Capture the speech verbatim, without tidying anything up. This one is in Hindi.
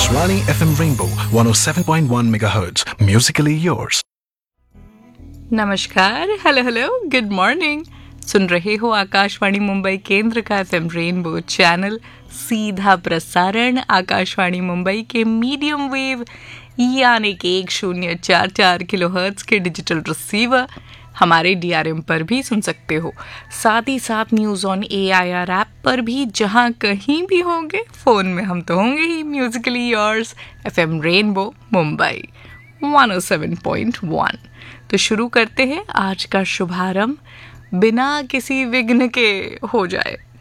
Akashvani F M Rainbow one oh seven point one megahertz. Musically yours. नमस्कार, हेलो हेलो, गुड मॉर्निंग। सुन रहे हो आकाशवाणी मुंबई केंद्र का एफएम रेनबो चैनल, सीधा प्रसारण आकाशवाणी मुंबई के मीडियम वेव यानी कि एक शून्य चार चार किलो हर्ट्ज के डिजिटल रिसीवर, हमारे डीआरएम पर भी सुन सकते हो। साथ ही साथ न्यूज़ ऑन एआईआर ऐप पर भी, जहां कहीं भी होंगे फ़ोन में हम तो होंगे ही। Musically yours FM rainbow Mumbai one oh seven point one। तो शुरू करते हैं आज का शुभारंभ बिना किसी विघ्न के हो जाए।